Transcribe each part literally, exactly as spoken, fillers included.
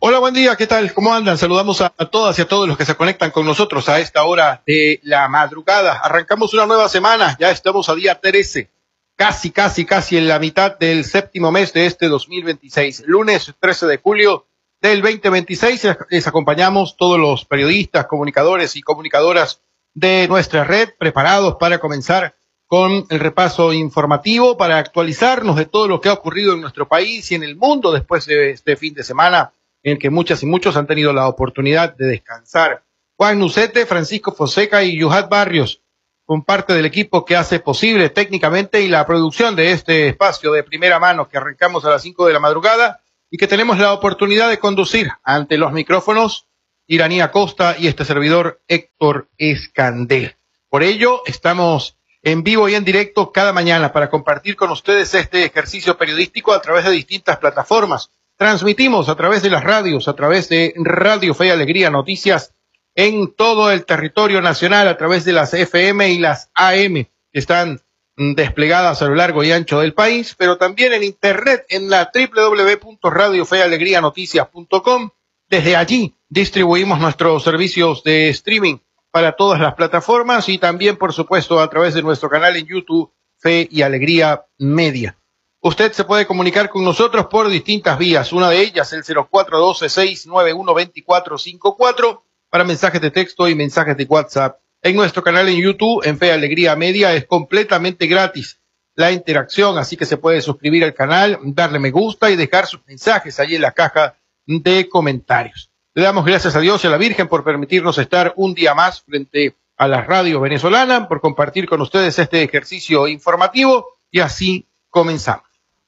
Hola, buen día, ¿qué tal? ¿Cómo andan? Saludamos a, a todas y a todos los que se conectan con nosotros a esta hora de la madrugada. Arrancamos una nueva semana, ya estamos a día trece, casi, casi, casi en la mitad del séptimo mes de este dos mil veintiséis. Lunes trece de julio del veinte veintiséis, les acompañamos todos los periodistas, comunicadores y comunicadoras de nuestra red, preparados para comenzar con el repaso informativo, para actualizarnos de todo lo que ha ocurrido en nuestro país y en el mundo después de este fin de semana, en el que muchas y muchos han tenido la oportunidad de descansar. Juan Nucete, Francisco Fonseca y Yuhat Barrios, con parte del equipo que hace posible técnicamente y la producción de este espacio de primera mano que arrancamos a las cinco de la madrugada y que tenemos la oportunidad de conducir ante los micrófonos Iranía Costa y este servidor Héctor Escandel. Por ello, estamos en vivo y en directo cada mañana para compartir con ustedes este ejercicio periodístico a través de distintas plataformas. Transmitimos a través de las radios, a través de Radio Fe y Alegría Noticias en todo el territorio nacional, a través de las F M y las A M que están desplegadas a lo largo y ancho del país, pero también en internet en la doble u doble u doble u punto radio fe alegría noticias punto com. Desde allí distribuimos nuestros servicios de streaming para todas las plataformas y también, por supuesto, a través de nuestro canal en YouTube, Fe y Alegría Media. Usted se puede comunicar con nosotros por distintas vías, una de ellas el cero cuatro uno dos, seis nueve uno, dos cuatro cinco cuatro para mensajes de texto y mensajes de WhatsApp. En nuestro canal en YouTube, en Fe y Alegría Media, es completamente gratis la interacción, así que se puede suscribir al canal, darle me gusta y dejar sus mensajes allí en la caja de comentarios. Le damos gracias a Dios y a la Virgen por permitirnos estar un día más frente a la radio venezolana, por compartir con ustedes este ejercicio informativo y así comenzamos.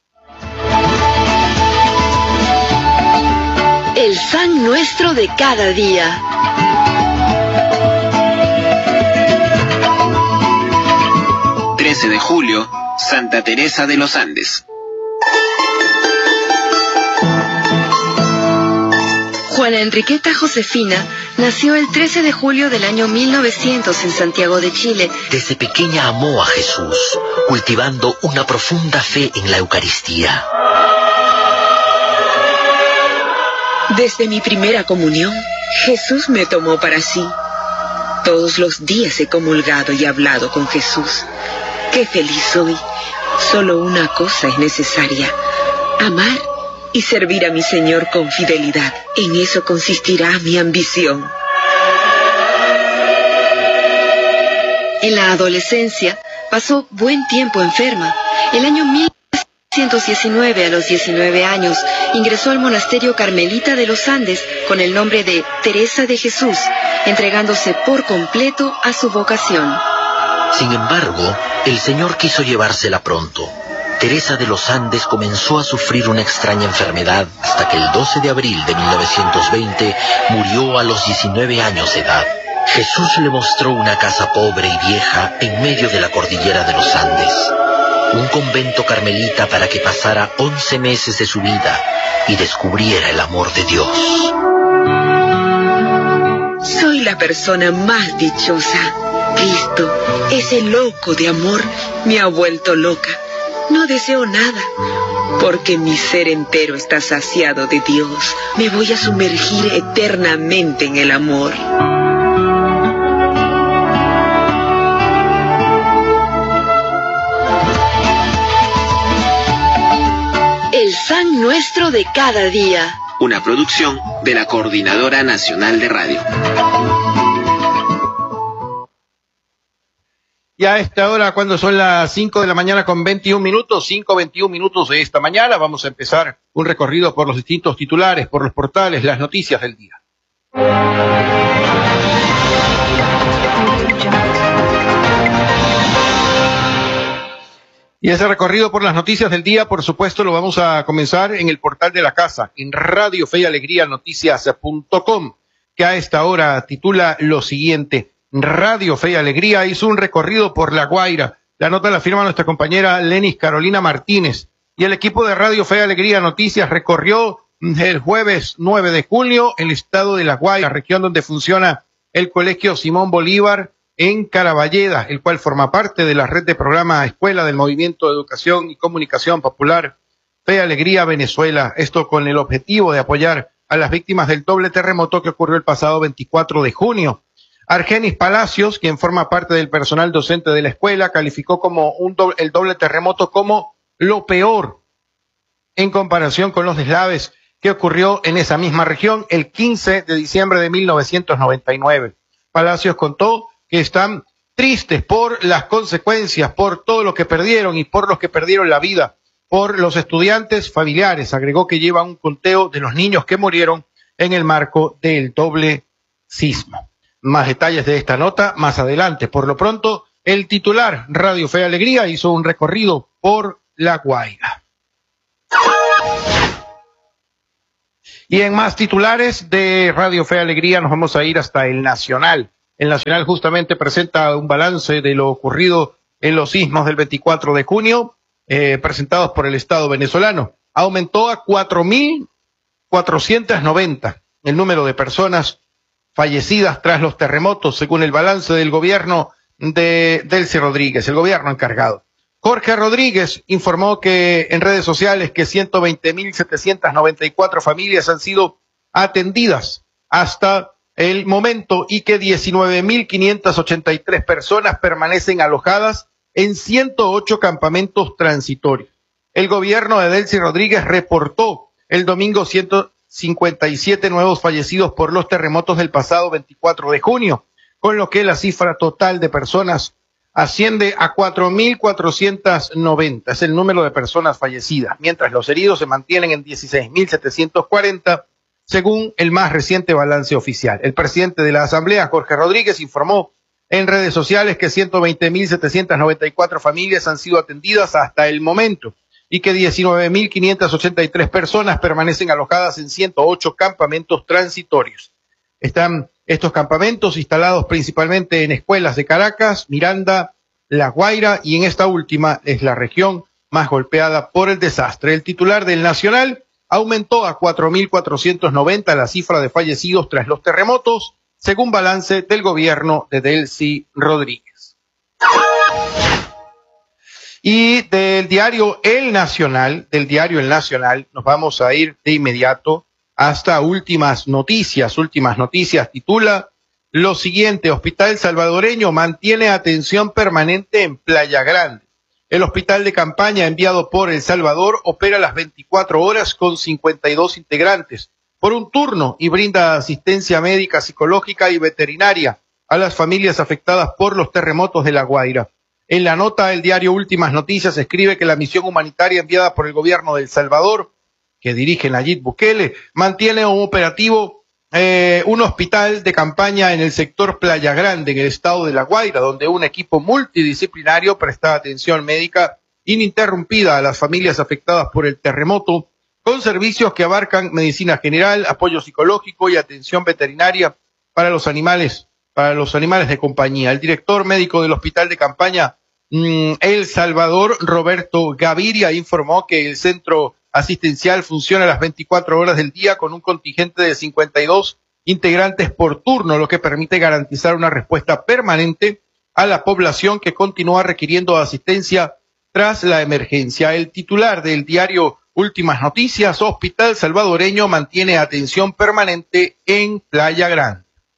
El San Nuestro de cada día. trece de julio, Santa Teresa de los Andes. Juana Enriqueta Josefina nació el trece de julio del año mil novecientos en Santiago de Chile. Desde pequeña amó a Jesús, cultivando una profunda fe en la Eucaristía. Desde mi primera comunión, Jesús me tomó para sí. Todos los días he comulgado y hablado con Jesús. ¡Qué feliz soy! Solo una cosa es necesaria: amar y servir a mi Señor con fidelidad. En eso consistirá mi ambición. En la adolescencia pasó buen tiempo enferma. El año mil novecientos diecinueve, a los diecinueve años, ingresó al monasterio Carmelita de los Andes con el nombre de Teresa de Jesús, entregándose por completo a su vocación. Sin embargo, el Señor quiso llevársela pronto. Teresa de los Andes comenzó a sufrir una extraña enfermedad hasta que el doce de abril de mil novecientos veinte murió a los diecinueve años de edad. Jesús le mostró una casa pobre y vieja en medio de la cordillera de los Andes, un convento carmelita para que pasara once meses de su vida y descubriera el amor de Dios. Soy la persona más dichosa. Cristo, ese loco de amor, me ha vuelto loca. No deseo nada, porque mi ser entero está saciado de Dios. Me voy a sumergir eternamente en el amor. El San Nuestro de cada día. Una producción de la Coordinadora Nacional de Radio. Y a esta hora, cuando son las cinco de la mañana con veintiún minutos, cinco veintiún minutos de esta mañana, vamos a empezar un recorrido por los distintos titulares, por los portales, las noticias del día. Y ese recorrido por las noticias del día, por supuesto, lo vamos a comenzar en el portal de la casa, en Radio Fe y Alegría Noticias punto com, que a esta hora titula lo siguiente: Radio Fe y Alegría hizo un recorrido por La Guaira. La nota la firma nuestra compañera Lenis Carolina Martínez. Y el equipo de Radio Fe y Alegría Noticias recorrió el jueves nueve de julio el estado de La Guaira, región donde funciona el Colegio Simón Bolívar en Caraballeda, el cual forma parte de la red de programa Escuela del Movimiento de Educación y Comunicación Popular Fe y Alegría Venezuela. Esto con el objetivo de apoyar a las víctimas del doble terremoto que ocurrió el pasado veinticuatro de junio. Argenis Palacios, quien forma parte del personal docente de la escuela, calificó como un doble, el doble terremoto como lo peor en comparación con los deslaves que ocurrió en esa misma región el quince de diciembre de mil novecientos noventa y nueve. Palacios contó que están tristes por las consecuencias, por todo lo que perdieron y por los que perdieron la vida, por los estudiantes familiares. Agregó que lleva un conteo de los niños que murieron en el marco del doble sismo. Más detalles de esta nota más adelante. Por lo pronto, el titular Radio Fe y Alegría hizo un recorrido por La Guaira. Y en más titulares de Radio Fe y Alegría nos vamos a ir hasta el Nacional. El Nacional justamente presenta un balance de lo ocurrido en los sismos del veinticuatro de junio, eh, presentados por el Estado venezolano. Aumentó a cuatro mil cuatrocientos noventa el número de personas fallecidas tras los terremotos, según el balance del gobierno de Delcy Rodríguez, el gobierno encargado. Jorge Rodríguez informó que en redes sociales que ciento veinte mil setecientas noventa y cuatro familias han sido atendidas hasta el momento y que diecinueve mil quinientas ochenta y tres personas permanecen alojadas en ciento ocho campamentos transitorios. El gobierno de Delcy Rodríguez reportó el domingo ciento cincuenta y siete nuevos fallecidos por los terremotos del pasado veinticuatro de junio, con lo que la cifra total de personas asciende a cuatro mil cuatrocientos noventa, es el número de personas fallecidas, mientras los heridos se mantienen en dieciséis mil setecientos cuarenta, según el más reciente balance oficial. El presidente de la Asamblea, Jorge Rodríguez, informó en redes sociales que ciento veinte mil setecientas noventa y cuatro familias han sido atendidas hasta el momento y que diecinueve mil quinientas ochenta y tres personas permanecen alojadas en ciento ocho campamentos transitorios. Están estos campamentos instalados principalmente en escuelas de Caracas, Miranda, La Guaira, y en esta última es la región más golpeada por el desastre. El titular del Nacional aumentó a cuatro mil cuatrocientos noventa la cifra de fallecidos tras los terremotos, según balance del gobierno de Delcy Rodríguez. Y del diario El Nacional, del diario El Nacional, nos vamos a ir de inmediato hasta últimas noticias. Últimas noticias titula lo siguiente: Hospital Salvadoreño mantiene atención permanente en Playa Grande. El hospital de campaña enviado por El Salvador opera las veinticuatro horas con cincuenta y dos integrantes por un turno y brinda asistencia médica, psicológica y veterinaria a las familias afectadas por los terremotos de La Guaira. En la nota, el diario Últimas Noticias escribe que la misión humanitaria enviada por el gobierno de El Salvador, que dirige Nayib Bukele, mantiene un operativo, eh, un hospital de campaña en el sector Playa Grande, en el estado de La Guaira, donde un equipo multidisciplinario presta atención médica ininterrumpida a las familias afectadas por el terremoto, con servicios que abarcan medicina general, apoyo psicológico y atención veterinaria para los animales, para los animales de compañía. El director médico del hospital de campaña mmm, El Salvador, Roberto Gaviria, informó que el centro asistencial funciona a las veinticuatro horas del día con un contingente de cincuenta y dos integrantes por turno, lo que permite garantizar una respuesta permanente a la población que continúa requiriendo asistencia tras la emergencia. El titular del diario Últimas Noticias: Hospital Salvadoreño mantiene atención permanente en Playa Grande.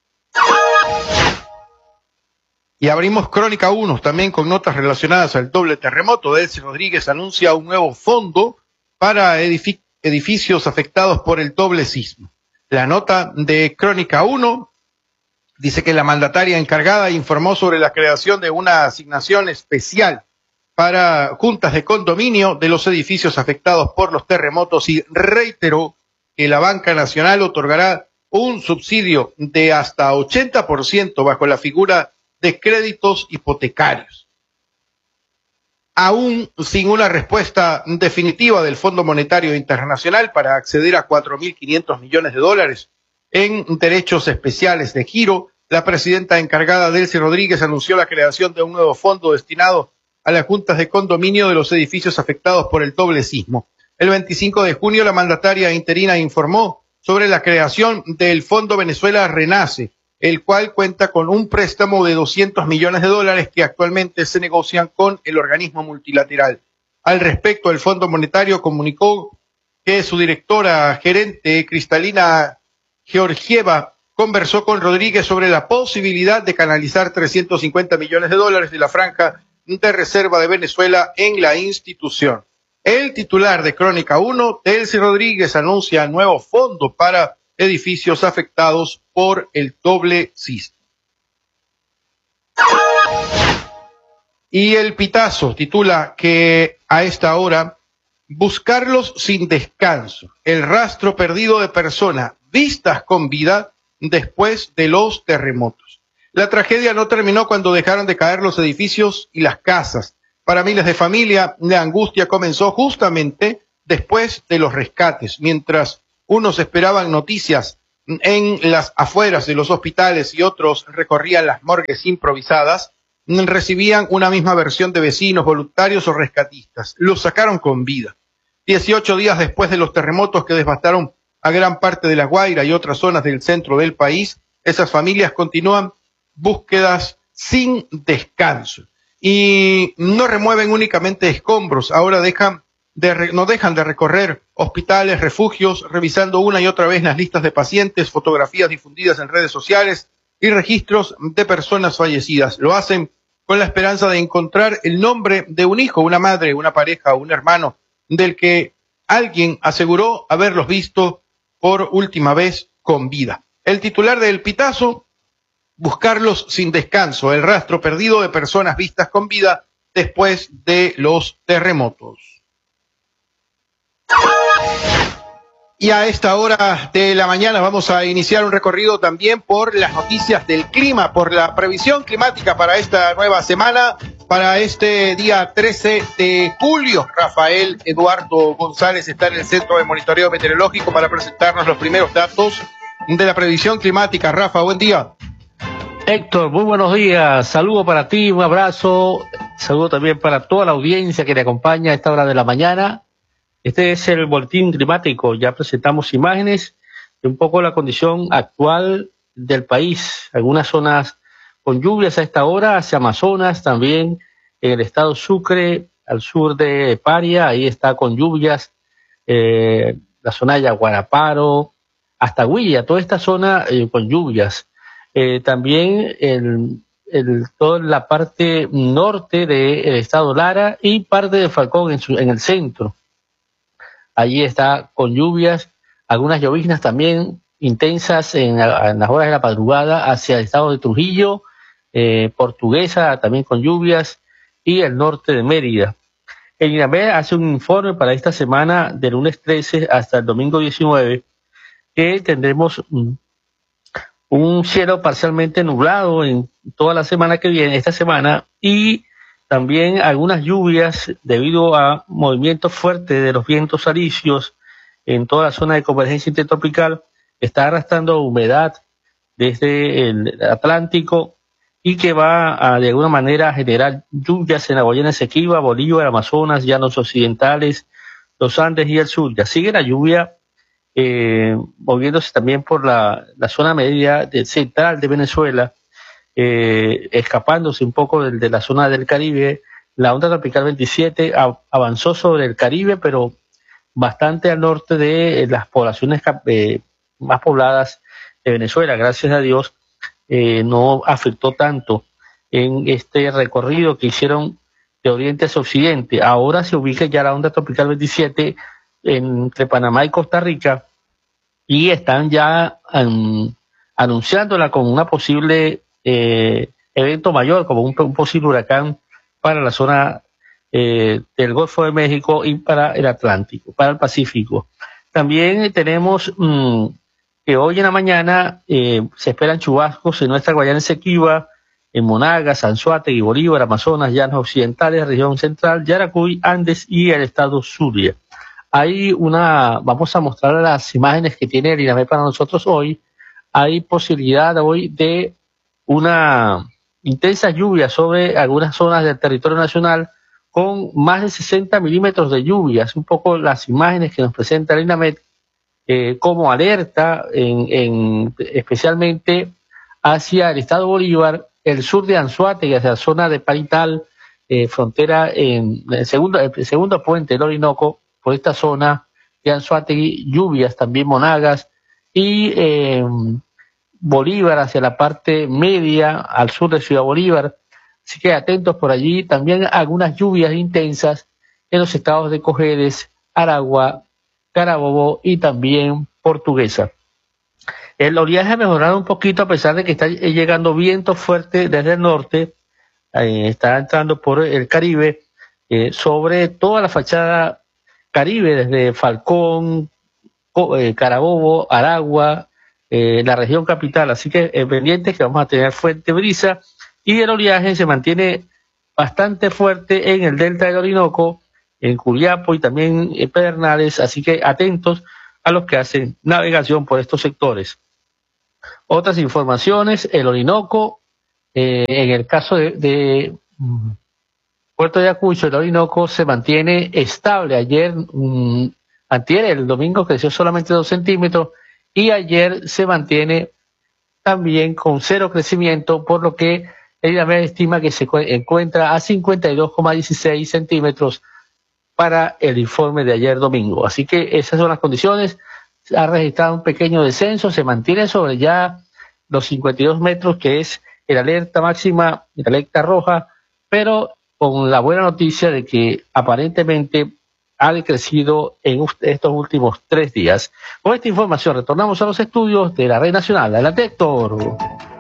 Y abrimos Crónica uno también con notas relacionadas al doble terremoto. Delcy Rodríguez anuncia un nuevo fondo para edific- edificios afectados por el doble sismo. La nota de Crónica uno dice que la mandataria encargada informó sobre la creación de una asignación especial para juntas de condominio de los edificios afectados por los terremotos y reiteró que la Banca Nacional otorgará un subsidio de hasta ochenta por ciento bajo la figura de créditos hipotecarios. Aún sin una respuesta definitiva del Fondo Monetario Internacional para acceder a cuatro mil quinientos millones de dólares en derechos especiales de giro, la presidenta encargada Delcy Rodríguez anunció la creación de un nuevo fondo destinado a las juntas de condominio de los edificios afectados por el doble sismo. El veinticinco de junio, la mandataria interina informó sobre la creación del Fondo Venezuela Renace, el cual cuenta con un préstamo de doscientos millones de dólares que actualmente se negocian con el organismo multilateral. Al respecto, el Fondo Monetario comunicó que su directora gerente, Cristalina Georgieva, conversó con Rodríguez sobre la posibilidad de canalizar trescientos cincuenta millones de dólares de la franja de reserva de Venezuela en la institución. El titular de Crónica uno, Delcy Rodríguez, anuncia nuevo fondo para edificios afectados por el doble sismo. Y el Pitazo titula que a esta hora, buscarlos sin descanso, el rastro perdido de personas vistas con vida después de los terremotos. La tragedia no terminó cuando dejaron de caer los edificios y las casas. Para miles de familias, la angustia comenzó justamente después de los rescates, mientras unos esperaban noticias en las afueras de los hospitales y otros recorrían las morgues improvisadas, recibían una misma versión de vecinos, voluntarios o rescatistas. Los sacaron con vida. dieciocho días después de los terremotos que devastaron a gran parte de La Guaira y otras zonas del centro del país, esas familias continúan búsquedas sin descanso. Y no remueven únicamente escombros, ahora dejan de re, no dejan de recorrer hospitales, refugios, revisando una y otra vez las listas de pacientes, fotografías difundidas en redes sociales y registros de personas fallecidas. Lo hacen con la esperanza de encontrar el nombre de un hijo, una madre, una pareja o un hermano del que alguien aseguró haberlos visto por última vez con vida. El titular del Pitazo, buscarlos sin descanso, el rastro perdido de personas vistas con vida después de los terremotos. Y a esta hora de la mañana vamos a iniciar un recorrido también por las noticias del clima, por la previsión climática para esta nueva semana, para este día trece de julio. Rafael Eduardo González está en el Centro de Monitoreo Meteorológico para presentarnos los primeros datos de la previsión climática. Rafa, buen día. Héctor, muy buenos días. Saludo para ti, un abrazo. Saludo también para toda la audiencia que te acompaña a esta hora de la mañana. Este es el boletín climático. Ya presentamos imágenes de un poco la condición actual del país. Algunas zonas con lluvias a esta hora, hacia Amazonas, también en el estado Sucre, al sur de Paria, ahí está con lluvias, eh, la zona de Yaguaraparo, hasta Huilla, toda esta zona eh, con lluvias. Eh, también el, el, toda la parte norte del estado Lara y parte de Falcón en, su, en el centro. Allí está con lluvias, algunas lloviznas también intensas en, en las horas de la madrugada hacia el estado de Trujillo, eh, Portuguesa también con lluvias y el norte de Mérida. El INAMED hace un informe para esta semana del lunes trece hasta el domingo diecinueve que tendremos un, un cielo parcialmente nublado en toda la semana que viene, esta semana, y también algunas lluvias debido a movimientos fuertes de los vientos alisios en toda la zona de convergencia intertropical. Está arrastrando humedad desde el Atlántico y que va a de alguna manera a generar lluvias en la Guayana Esequiba, Bolívar, Amazonas, Llanos Occidentales, los Andes y el sur. Ya sigue la lluvia eh, moviéndose también por la, la zona media de, central de Venezuela, Eh, escapándose un poco de, de la zona del Caribe. La onda tropical veintisiete a, avanzó sobre el Caribe, pero bastante al norte de eh, las poblaciones eh, más pobladas de Venezuela. Gracias a Dios eh, no afectó tanto en este recorrido que hicieron de oriente hacia occidente. Ahora se ubica ya la onda tropical veintisiete entre Panamá y Costa Rica y están ya um, anunciándola como una posible Eh, evento mayor, como un, un posible huracán para la zona eh, del Golfo de México y para el Atlántico, para el Pacífico. También tenemos mmm, que hoy en la mañana eh, se esperan chubascos en nuestra Guayana Esequiba, en Monagas, Anzoátegui, Bolívar, Amazonas, Llanos Occidentales, región central, Yaracuy, Andes y el estado Zulia. Hay una, vamos a mostrar las imágenes que tiene el INAMED para nosotros hoy. Hay posibilidad hoy de una intensa lluvia sobre algunas zonas del territorio nacional con más de sesenta milímetros de lluvias. Un poco las imágenes que nos presenta el INAMED eh, como alerta, en, en, especialmente hacia el estado Bolívar, el sur de Anzoátegui, hacia la zona de Parital, eh, frontera en el segundo, el segundo puente del Orinoco, por esta zona de Anzoátegui, lluvias también Monagas y eh, Bolívar hacia la parte media, al sur de Ciudad Bolívar. Así que atentos por allí. También algunas lluvias intensas en los estados de Cojedes, Aragua, Carabobo y también Portuguesa. El oleaje ha mejorado un poquito a pesar de que está llegando viento fuerte desde el norte, eh, está entrando por el Caribe, eh, sobre toda la fachada Caribe, desde Falcón, eh, Carabobo, Aragua, eh, la región capital. Así que eh, pendientes que vamos a tener fuerte brisa y el oleaje se mantiene bastante fuerte en el delta del Orinoco, en Curiapo y también en Pedernales, así que atentos a los que hacen navegación por estos sectores. Otras informaciones, el Orinoco, eh, en el caso de, de mm, Puerto de Ayacucho, el Orinoco se mantiene estable. Ayer, mm, antier, el domingo creció solamente dos centímetros y ayer se mantiene también con cero crecimiento, por lo que el INAMED estima que se encuentra a cincuenta y dos coma dieciséis centímetros para el informe de ayer domingo. Así que esas son las condiciones. Se ha registrado un pequeño descenso, se mantiene sobre ya los cincuenta y dos metros, que es el alerta máxima, la alerta roja, pero con la buena noticia de que aparentemente ha decrecido en estos últimos tres días. Con esta información retornamos a los estudios de la Red Nacional. Adelante, Héctor.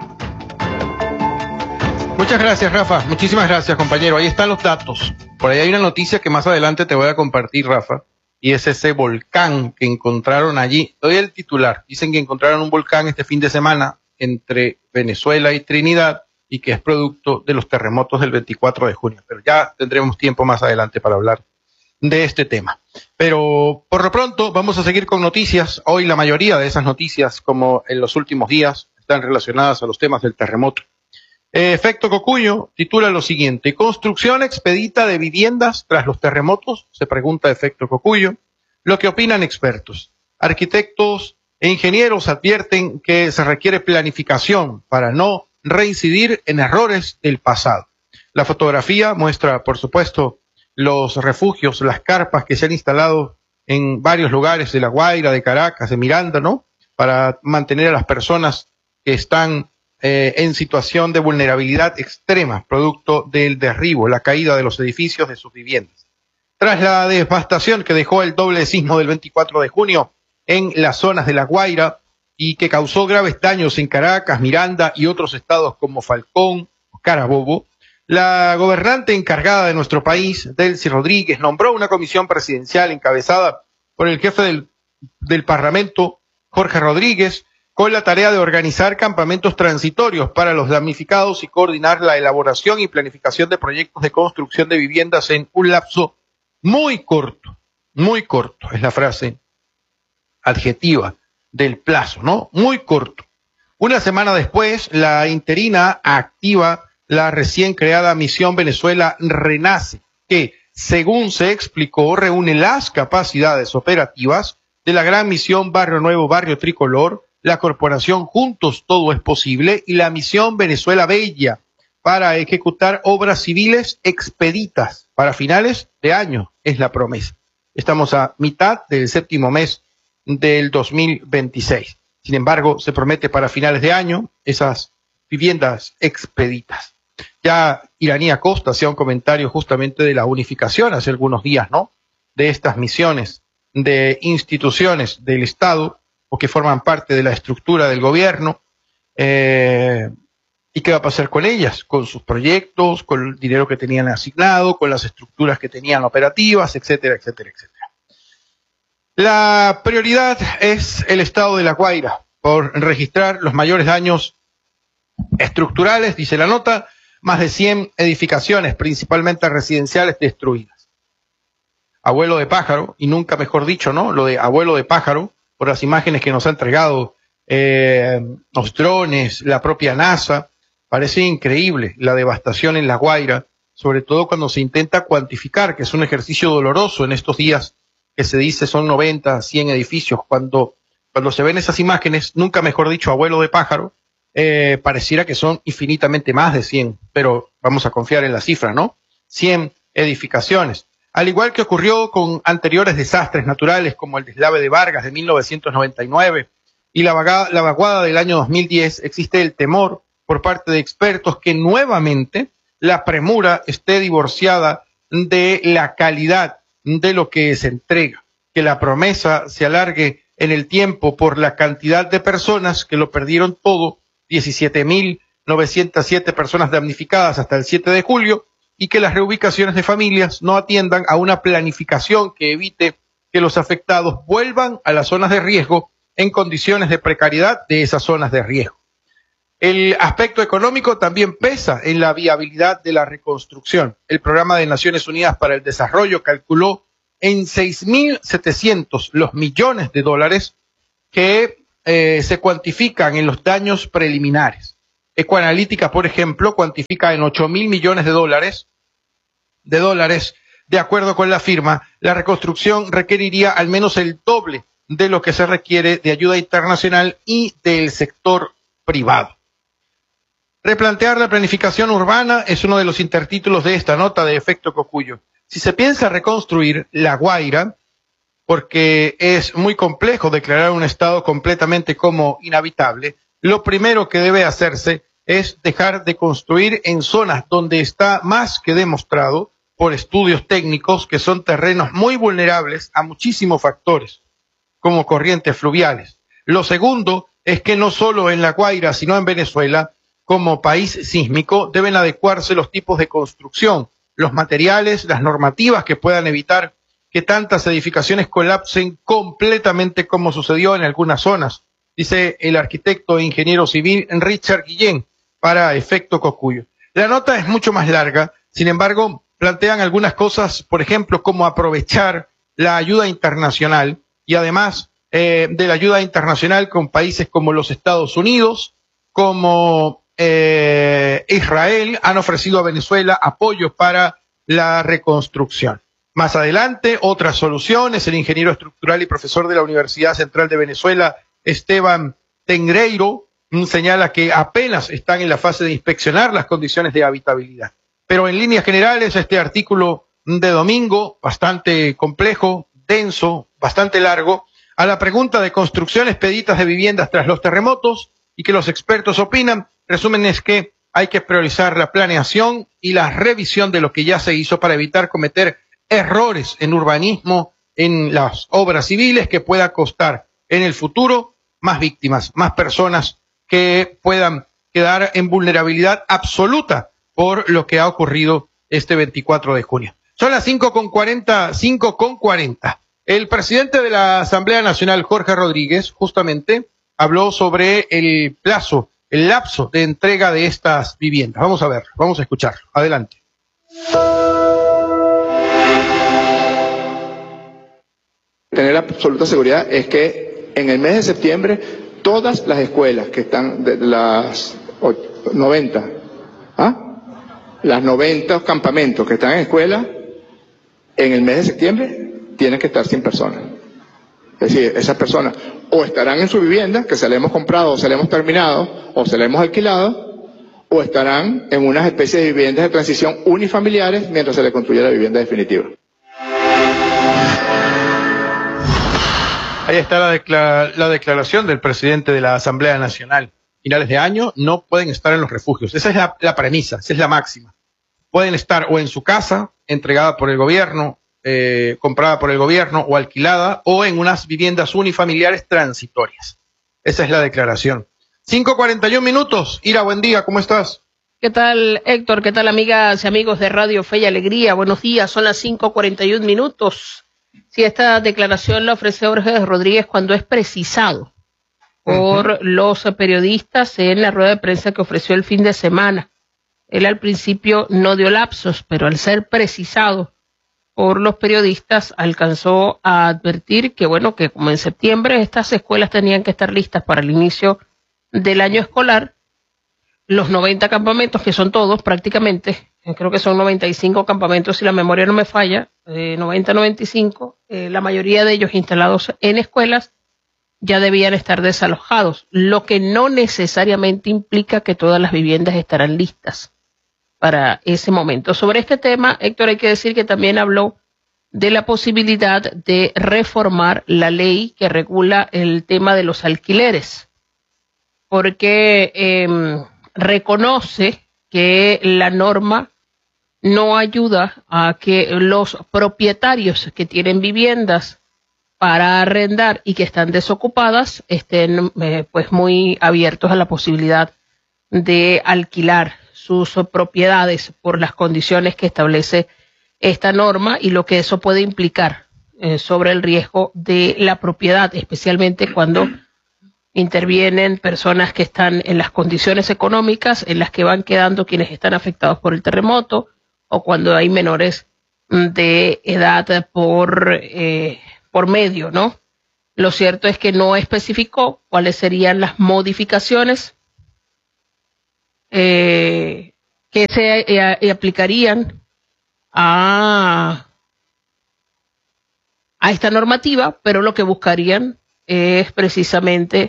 Muchas gracias, Rafa. Muchísimas gracias, compañero. Ahí están los datos. Por ahí hay una noticia que más adelante te voy a compartir, Rafa, y es ese volcán que encontraron allí. Doy el titular. Dicen que encontraron un volcán este fin de semana entre Venezuela y Trinidad y que es producto de los terremotos del veinticuatro de junio. Pero ya tendremos tiempo más adelante para hablar de este tema. Pero por lo pronto vamos a seguir con noticias. Hoy la mayoría de esas noticias, como en los últimos días, están relacionadas a los temas del terremoto. Eh, Efecto Cocuyo titula lo siguiente: construcción expedita de viviendas tras los terremotos, se pregunta Efecto Cocuyo. Lo que opinan expertos. Arquitectos e ingenieros advierten que se requiere planificación para no reincidir en errores del pasado. La fotografía muestra, por supuesto, los refugios, las carpas que se han instalado en varios lugares de La Guaira, de Caracas, de Miranda, ¿no? Para mantener a las personas que están eh, en situación de vulnerabilidad extrema, producto del derribo, la caída de los edificios de sus viviendas. Tras la devastación que dejó el doble sismo del veinticuatro de junio en las zonas de La Guaira y que causó graves daños en Caracas, Miranda y otros estados como Falcón o Carabobo, la gobernante encargada de nuestro país, Delcy Rodríguez, nombró una comisión presidencial encabezada por el jefe del, del Parlamento, Jorge Rodríguez, con la tarea de organizar campamentos transitorios para los damnificados y coordinar la elaboración y planificación de proyectos de construcción de viviendas en un lapso muy corto, muy corto, es la frase adjetiva del plazo, ¿no? Muy corto. Una semana después, la interina activa la recién creada Misión Venezuela Renace, que, según se explicó, reúne las capacidades operativas de la gran misión Barrio Nuevo, Barrio Tricolor, la corporación Juntos Todo es Posible y la misión Venezuela Bella para ejecutar obras civiles expeditas para finales de año, es la promesa. Estamos a mitad del séptimo mes del dos mil veintiséis. Sin embargo, se promete para finales de año esas viviendas expeditas. Ya Iranía Costa hacía un comentario justamente de la unificación hace algunos días, ¿no? De estas misiones de instituciones del Estado o que forman parte de la estructura del gobierno. Eh, ¿Y qué va a pasar con ellas? Con sus proyectos, con el dinero que tenían asignado, con las estructuras que tenían operativas, etcétera, etcétera, etcétera. La prioridad es el estado de La Guaira por registrar los mayores daños estructurales, dice la nota, más de cien edificaciones, principalmente residenciales, destruidas. Abuelo de pájaro, y nunca mejor dicho, ¿no? Lo de abuelo de pájaro, por las imágenes que nos ha entregado eh, los drones, la propia NASA, parece increíble la devastación en La Guaira, sobre todo cuando se intenta cuantificar, que es un ejercicio doloroso en estos días, que se dice son noventa, cien edificios, cuando, cuando se ven esas imágenes, nunca mejor dicho, abuelo de pájaro, eh, pareciera que son infinitamente más de cien, pero vamos a confiar en la cifra, ¿no? cien edificaciones. Al igual que ocurrió con anteriores desastres naturales como el deslave de Vargas de mil novecientos noventa y nueve y la, vaga, la vaguada del año dos mil diez, existe el temor por parte de expertos que nuevamente la premura esté divorciada de la calidad de lo que se entrega, que la promesa se alargue en el tiempo por la cantidad de personas que lo perdieron todo, diecisiete mil novecientas siete personas damnificadas hasta el siete de julio, y que las reubicaciones de familias no atiendan a una planificación que evite que los afectados vuelvan a las zonas de riesgo en condiciones de precariedad de esas zonas de riesgo. El aspecto económico también pesa en la viabilidad de la reconstrucción. El Programa de Naciones Unidas para el Desarrollo calculó en seis mil setecientos los millones de dólares que eh, se cuantifican en los daños preliminares. Ecoanalítica, por ejemplo, cuantifica en ocho mil millones de dólares, de dólares. De acuerdo con la firma, la reconstrucción requeriría al menos el doble de lo que se requiere de ayuda internacional y del sector privado. Replantear la planificación urbana es uno de los intertítulos de esta nota de Efecto Cocuyo. Si se piensa reconstruir La Guaira, porque es muy complejo declarar un estado completamente como inhabitable, lo primero que debe hacerse es dejar de construir en zonas donde está más que demostrado por estudios técnicos que son terrenos muy vulnerables a muchísimos factores, como corrientes fluviales. Lo segundo es que no solo en La Guaira, sino en Venezuela, como país sísmico, deben adecuarse los tipos de construcción, los materiales, las normativas que puedan evitar que tantas edificaciones colapsen completamente como sucedió en algunas zonas, dice el arquitecto e ingeniero civil Richard Guillén para Efecto Cocuyo. La nota es mucho más larga, sin embargo, plantean algunas cosas, por ejemplo, como aprovechar la ayuda internacional y además eh, de la ayuda internacional con países como los Estados Unidos, como eh, Israel, han ofrecido a Venezuela apoyo para la reconstrucción. Más adelante, otras soluciones, el ingeniero estructural y profesor de la Universidad Central de Venezuela, Esteban Tengreiro, señala que apenas están en la fase de inspeccionar las condiciones de habitabilidad. Pero en líneas generales, este artículo de domingo, bastante complejo, denso, bastante largo, a la pregunta de construcciones expeditas de viviendas tras los terremotos y que los expertos opinan, resumen es que hay que priorizar la planeación y la revisión de lo que ya se hizo para evitar cometer errores en urbanismo, en las obras civiles que pueda costar en el futuro más víctimas, más personas que puedan quedar en vulnerabilidad absoluta por lo que ha ocurrido este veinticuatro de junio. Son las cinco con cuarenta, cinco con cuarenta. El presidente de la Asamblea Nacional, Jorge Rodríguez, justamente habló sobre el plazo, el lapso de entrega de estas viviendas. Vamos a ver, vamos a escucharlo. Adelante. Tener la absoluta seguridad es que en el mes de septiembre todas las escuelas que están de las noventa, ¿ah? las noventa campamentos que están en escuela, en el mes de septiembre tienen que estar sin personas. Es decir, esas personas o estarán en su vivienda, que se la hemos comprado o se la hemos terminado o se la hemos alquilado, o estarán en unas especies de viviendas de transición unifamiliares mientras se le construye la vivienda definitiva. Ahí está la, declara la declaración del presidente de la Asamblea Nacional. Finales de año no pueden estar en los refugios. Esa es la, la premisa, esa es la máxima. Pueden estar o en su casa, entregada por el gobierno, eh, comprada por el gobierno o alquilada, o en unas viviendas unifamiliares transitorias. Esa es la declaración. cinco cuarenta y un minutos. Ira, buen día, ¿cómo estás? ¿Qué tal, Héctor? ¿Qué tal, amigas y amigos de Radio Fe y Alegría? Buenos días, son las cinco cuarenta y un minutos. Sí, esta declaración la ofrece Jorge Rodríguez cuando es precisado por uh-huh. los periodistas en la rueda de prensa que ofreció el fin de semana. Él al principio no dio lapsos, pero al ser precisado por los periodistas alcanzó a advertir que, bueno, que como en septiembre estas escuelas tenían que estar listas para el inicio del año escolar, los noventa campamentos, que son todos prácticamente, creo que son noventa y cinco campamentos si la memoria no me falla, eh, noventa, noventa y cinco, eh, la mayoría de ellos instalados en escuelas, ya debían estar desalojados, lo que no necesariamente implica que todas las viviendas estarán listas para ese momento. Sobre este tema, Héctor, hay que decir que también habló de la posibilidad de reformar la ley que regula el tema de los alquileres, porque eh, reconoce que la norma no ayuda a que los propietarios que tienen viviendas para arrendar y que están desocupadas estén eh, pues muy abiertos a la posibilidad de alquilar sus propiedades por las condiciones que establece esta norma y lo que eso puede implicar eh, sobre el riesgo de la propiedad, especialmente cuando intervienen personas que están en las condiciones económicas en las que van quedando quienes están afectados por el terremoto, o cuando hay menores de edad por, eh, por medio, ¿no? Lo cierto es que no especificó cuáles serían las modificaciones eh, que se eh, aplicarían a, a esta normativa, pero lo que buscarían es precisamente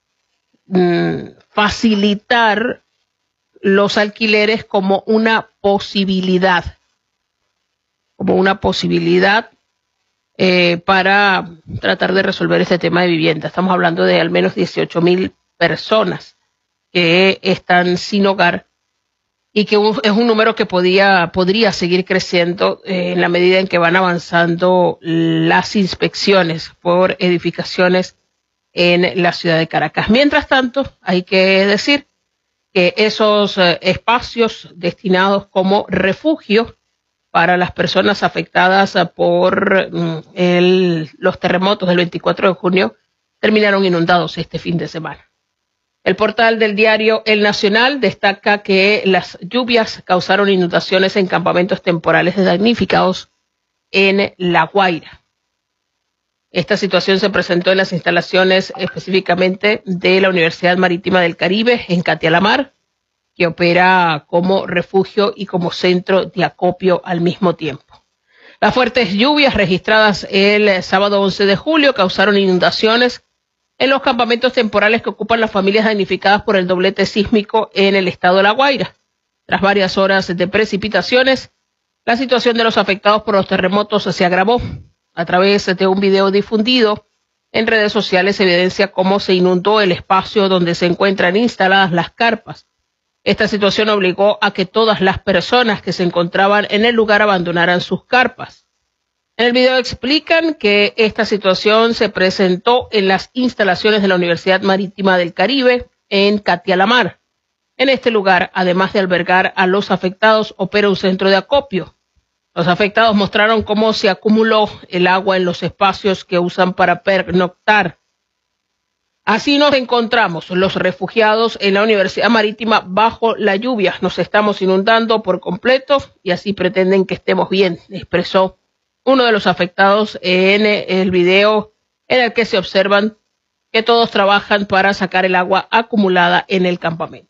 mm, facilitar los alquileres como una posibilidad, como una posibilidad eh, para tratar de resolver este tema de vivienda. Estamos hablando de al menos dieciocho mil personas que están sin hogar y que es un número que podía, podría seguir creciendo eh, en la medida en que van avanzando las inspecciones por edificaciones en la ciudad de Caracas. Mientras tanto, hay que decir que esos eh, espacios destinados como refugio para las personas afectadas eh, por mm, el, los terremotos del veinticuatro de junio terminaron inundados este fin de semana. El portal del diario El Nacional destaca que las lluvias causaron inundaciones en campamentos temporales de damnificados en La Guaira. Esta situación se presentó en las instalaciones específicamente de la Universidad Marítima del Caribe en Catialamar, que opera como refugio y como centro de acopio al mismo tiempo. Las fuertes lluvias registradas el sábado once de julio causaron inundaciones en los campamentos temporales que ocupan las familias damnificadas por el doblete sísmico en el estado de La Guaira. Tras varias horas de precipitaciones, la situación de los afectados por los terremotos se agravó. A través de un video difundido en redes sociales se evidencia cómo se inundó el espacio donde se encuentran instaladas las carpas. Esta situación obligó a que todas las personas que se encontraban en el lugar abandonaran sus carpas. En el video explican que esta situación se presentó en las instalaciones de la Universidad Marítima del Caribe en Catialamar. En este lugar, además de albergar a los afectados, opera un centro de acopio. Los afectados mostraron cómo se acumuló el agua en los espacios que usan para pernoctar. Así nos encontramos los refugiados en la Universidad Marítima bajo la lluvia. Nos estamos inundando por completo y así pretenden que estemos bien, expresó uno de los afectados en el video en el que se observan que todos trabajan para sacar el agua acumulada en el campamento.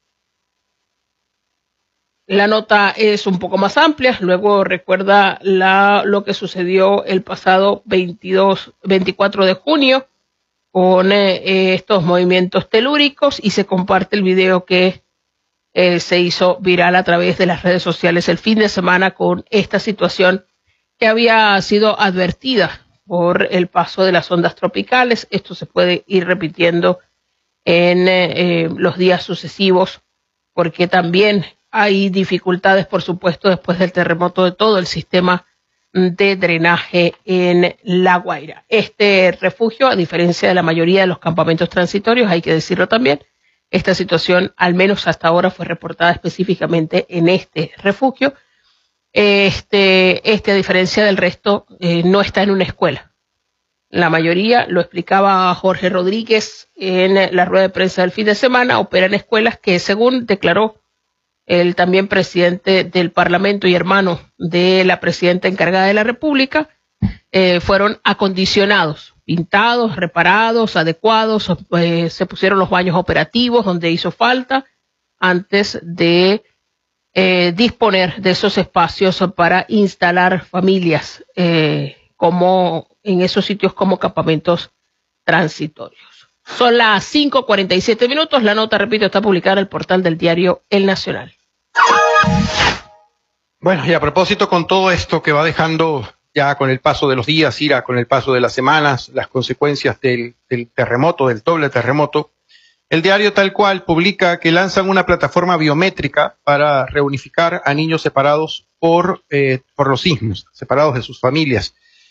La nota es un poco más amplia, luego recuerda la, lo que sucedió el pasado veintidós, veinticuatro de junio con eh, estos movimientos telúricos y se comparte el video que eh, se hizo viral a través de las redes sociales el fin de semana con esta situación que había sido advertida por el paso de las ondas tropicales. Esto se puede ir repitiendo en eh, los días sucesivos porque también hay dificultades, por supuesto, después del terremoto de todo el sistema de drenaje en La Guaira. Este refugio, a diferencia de la mayoría de los campamentos transitorios, hay que decirlo también, esta situación, al menos hasta ahora, fue reportada específicamente en este refugio. Este, este a diferencia del resto, eh, no está en una escuela. La mayoría, lo explicaba Jorge Rodríguez en la rueda de prensa del fin de semana, opera en escuelas que, según declaró el también presidente del Parlamento y hermano de la presidenta encargada de la República, eh, fueron acondicionados, pintados, reparados, adecuados, eh, se pusieron los baños operativos donde hizo falta antes de eh, disponer de esos espacios para instalar familias eh, como en esos sitios como campamentos transitorios. Son las cinco cuarenta y siete minutos. La nota, repito, está publicada en el portal del diario El Nacional. Bueno, y a propósito con todo esto que va dejando ya con el paso de los días, Ira, con el paso de las semanas, las consecuencias del, del terremoto, del doble terremoto. El diario Tal Cual publica que lanzan una plataforma biométrica para reunificar a niños separados por, eh, por los sismos, separados de sus familias.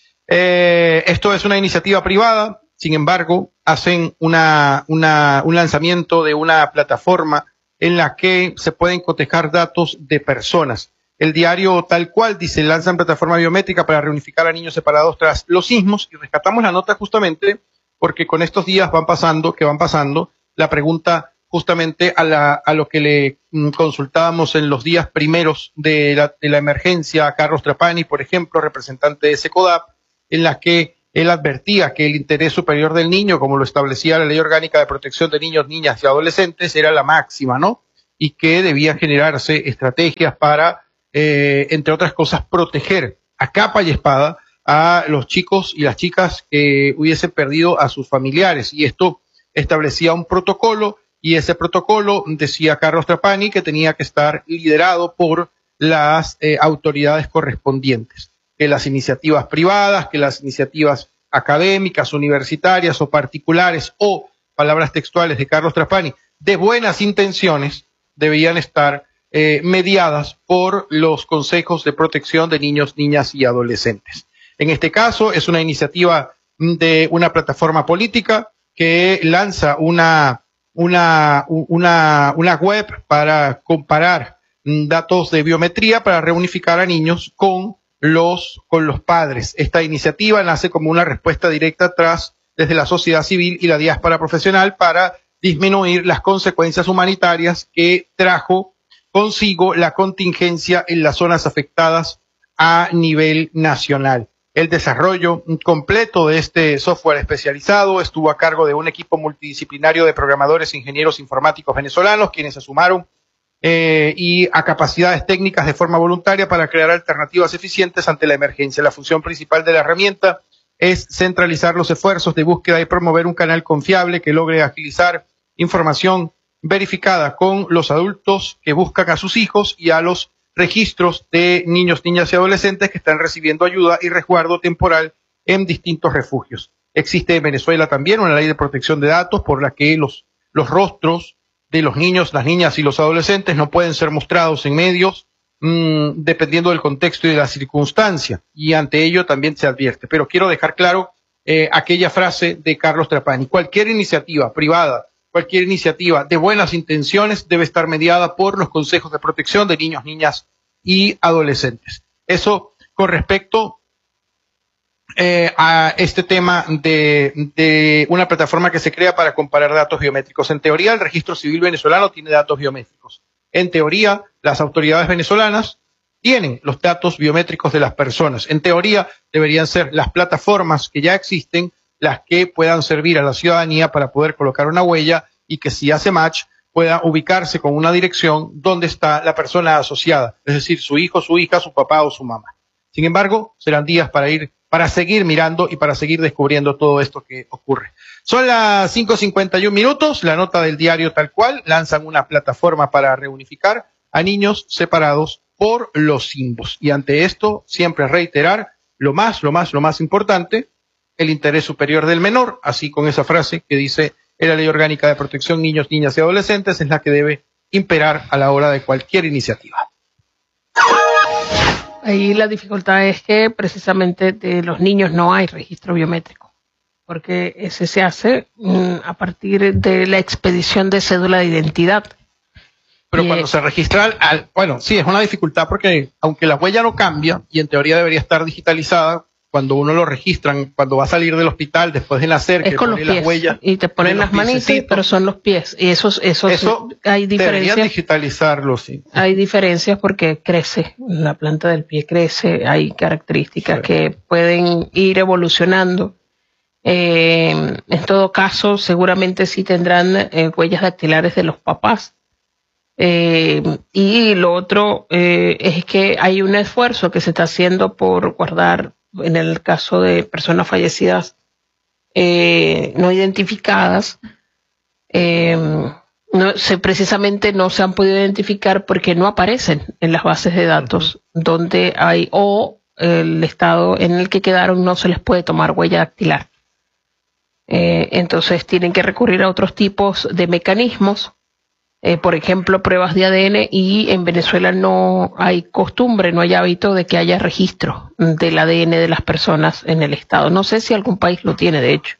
Eh, esto es una iniciativa privada, sin embargo, hacen una, una, un lanzamiento de una plataforma en la que se pueden cotejar datos de personas. El diario Tal Cual dice, lanzan plataforma biométrica para reunificar a niños separados tras los sismos, y rescatamos la nota justamente porque con estos días van pasando, que van pasando, la pregunta justamente a, la, a lo que le mm, consultábamos en los días primeros de la, de la emergencia a Carlos Trapani, por ejemplo, representante de SECODAP, en la que él advertía que el interés superior del niño, como lo establecía la Ley Orgánica de Protección de Niños, Niñas y Adolescentes, era la máxima, ¿no? Y que debían generarse estrategias para, eh, entre otras cosas, proteger a capa y espada a los chicos y las chicas que hubiesen perdido a sus familiares. Y esto establecía un protocolo, y ese protocolo, decía Carlos Trapani, que tenía que estar liderado por las eh, autoridades correspondientes, que las iniciativas privadas, que las iniciativas académicas, universitarias o particulares, o, palabras textuales de Carlos Trapani, de buenas intenciones, debían estar eh, mediadas por los consejos de protección de niños, niñas y adolescentes. En este caso, es una iniciativa de una plataforma política que lanza una, una, una, una web para comparar datos de biometría para reunificar a niños con los, con los padres. Esta iniciativa nace como una respuesta directa tras, desde la sociedad civil y la diáspora profesional, para disminuir las consecuencias humanitarias que trajo consigo la contingencia en las zonas afectadas a nivel nacional. El desarrollo completo de este software especializado estuvo a cargo de un equipo multidisciplinario de programadores e ingenieros informáticos venezolanos, quienes se sumaron eh, y a capacidades técnicas de forma voluntaria para crear alternativas eficientes ante la emergencia. La función principal de la herramienta es centralizar los esfuerzos de búsqueda y promover un canal confiable que logre agilizar información verificada con los adultos que buscan a sus hijos y a los registros de niños, niñas y adolescentes que están recibiendo ayuda y resguardo temporal en distintos refugios. Existe en Venezuela también una ley de protección de datos por la que los, los rostros de los niños, las niñas y los adolescentes no pueden ser mostrados en medios mmm, dependiendo del contexto y de la circunstancia, y ante ello también se advierte. Pero quiero dejar claro eh, aquella frase de Carlos Trapani: cualquier iniciativa privada, cualquier iniciativa de buenas intenciones debe estar mediada por los consejos de protección de niños, niñas y adolescentes. Eso con respecto eh, a este tema de, de una plataforma que se crea para comparar datos biométricos. En teoría, el registro civil venezolano tiene datos biométricos. En teoría, las autoridades venezolanas tienen los datos biométricos de las personas. En teoría, deberían ser las plataformas que ya existen las que puedan servir a la ciudadanía para poder colocar una huella y que si hace match pueda ubicarse con una dirección donde está la persona asociada, es decir, su hijo, su hija, su papá o su mamá. Sin embargo, serán días para ir, para seguir mirando y para seguir descubriendo todo esto que ocurre. Son las cinco cincuenta y un minutos, la nota del diario Tal Cual: lanzan una plataforma para reunificar a niños separados por los simbos. Y ante esto, siempre reiterar lo más, lo más, lo más importante: el interés superior del menor, así con esa frase que dice en la Ley Orgánica de Protección Niños, Niñas y Adolescentes, es la que debe imperar a la hora de cualquier iniciativa. Ahí la dificultad es que precisamente de los niños no hay registro biométrico, porque ese se hace mm, a partir de la expedición de cédula de identidad. Pero y cuando es... se registra, al, bueno, sí, es una dificultad porque aunque la huella no cambia y en teoría debería estar digitalizada, cuando uno lo registran, cuando va a salir del hospital después de nacer, es que con los pone pies, las huellas y te ponen las manitas, pero son los pies, y esos, esos, eso hay diferencias. Deberían digitalizarlo, sí. Hay diferencias porque crece, la planta del pie crece, hay características sí. que pueden ir evolucionando. Eh, en todo caso, seguramente sí tendrán eh, huellas dactilares de los papás. Eh, y lo otro eh, es que hay un esfuerzo que se está haciendo por guardar, en el caso de personas fallecidas eh, no identificadas, eh, no, se, precisamente no se han podido identificar porque no aparecen en las bases de datos uh-huh. donde hay, o el estado en el que quedaron no se les puede tomar huella dactilar. Eh, entonces tienen que recurrir a otros tipos de mecanismos, eh, por ejemplo, pruebas de A D N, y en Venezuela no hay costumbre, no hay hábito de que haya registro del A D N de las personas en el estado. No sé si algún país lo tiene, de hecho,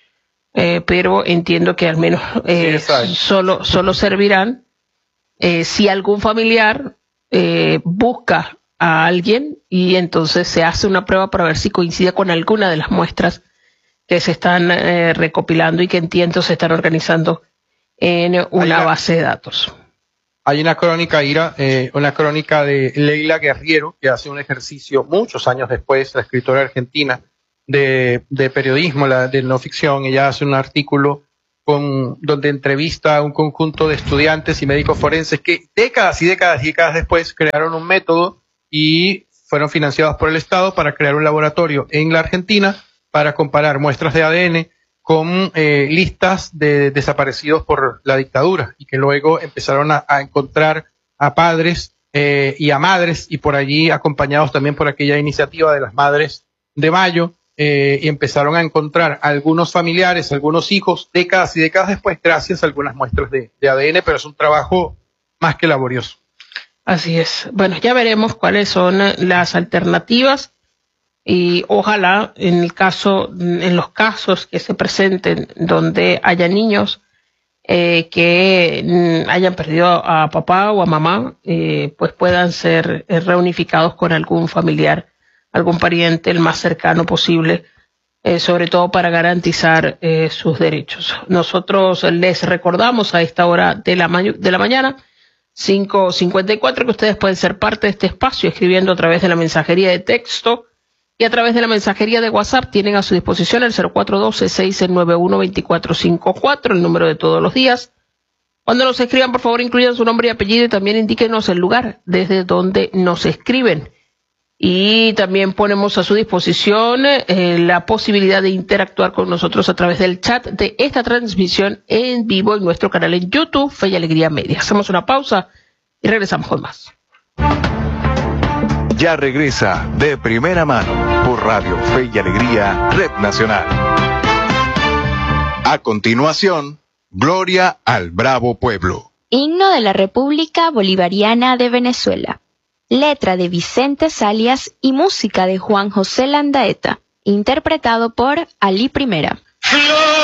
eh, pero entiendo que al menos eh, sí, solo, solo servirán eh, si algún familiar eh, busca a alguien y entonces se hace una prueba para ver si coincide con alguna de las muestras que se están eh, recopilando y que entiendo se están organizando en una, una base de datos. Hay una crónica, Ira, eh, una crónica de Leila Guerriero, que hace un ejercicio muchos años después, la escritora argentina de, de periodismo, la, de no ficción. Ella hace un artículo con, donde entrevista a un conjunto de estudiantes y médicos forenses que décadas y décadas y décadas después crearon un método y fueron financiados por el Estado para crear un laboratorio en la Argentina para comparar muestras de A D N con eh, listas de desaparecidos por la dictadura, y que luego empezaron a, a encontrar a padres eh, y a madres, y por allí acompañados también por aquella iniciativa de las Madres de Mayo, eh, y empezaron a encontrar algunos familiares, algunos hijos, décadas y décadas después, gracias a algunas muestras de, de A D N, pero es un trabajo más que laborioso. Así es. Bueno, ya veremos cuáles son las alternativas. Y ojalá en el caso, en los casos que se presenten donde haya niños eh, que mm, hayan perdido a papá o a mamá, eh, pues puedan ser eh, reunificados con algún familiar, algún pariente, el más cercano posible, eh, sobre todo para garantizar eh, sus derechos. Nosotros les recordamos a esta hora de la, ma- de la mañana, cinco cincuenta y cuatro, que ustedes pueden ser parte de este espacio escribiendo a través de la mensajería de texto. Y a través de la mensajería de WhatsApp tienen a su disposición el cero cuatro uno dos, seis nueve uno, dos cuatro cinco cuatro, el número de todos los días. Cuando nos escriban, por favor, incluyan su nombre y apellido y también indíquenos el lugar desde donde nos escriben. Y también ponemos a su disposición eh, la posibilidad de interactuar con nosotros a través del chat de esta transmisión en vivo en nuestro canal en YouTube, Fe y Alegría Media. Hacemos una pausa y regresamos con más. Ya regresa De Primera Mano por Radio Fe y Alegría, Red Nacional. A continuación, Gloria al Bravo Pueblo. Himno de la República Bolivariana de Venezuela. Letra de Vicente Salias y música de Juan José Landaeta. Interpretado por Ali Primera.